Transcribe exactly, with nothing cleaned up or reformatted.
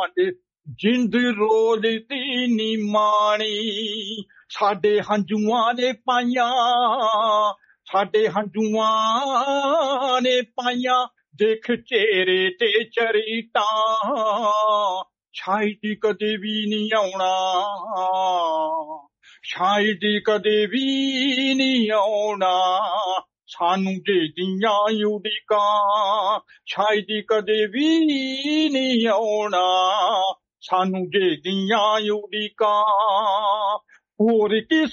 ਦੇ ਜਿੰਦ ਰੋਲਦੀ ਨੀ ਮਾਣੀ, ਸਾਡੇ ਹੰਝੂਆਂ ਨੇ ਪਾਈਆਂ, ਸਾਡੇ ਹੰਝੂਆਂ ਨੇ ਪਾਈਆਂ, ਦੇਖ ਚਿਹਰੇ ਤੇ ਚਰੀਟਾਂ, ਸ਼ਾਇਦ ਕਦੇ ਵੀ ਨਹੀਂ ਆਉਣਾ, ਸ਼ਾਇਦ ਕਦੇ ਵੀ ਨਹੀਂ ਆਉਣਾ, ਸਾਨੂੰ ਦੇ ਦੀਆਂ ਉਡੀਕਾਂ, ਸ਼ਾਇਦ ਕਦੇ ਵੀ ਨਹੀਂ ਆਉਣਾ, ਸਾਨੂੰ ਦੇ ਦੀਆਂ ਉਡੀਕਾਂ। ਹੋਰ ਕਿਸ